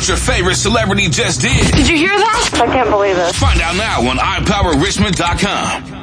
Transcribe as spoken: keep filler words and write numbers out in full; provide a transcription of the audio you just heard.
what your favorite celebrity just did. Did you hear that? I can't believe it. Find out now on i power richmond dot com.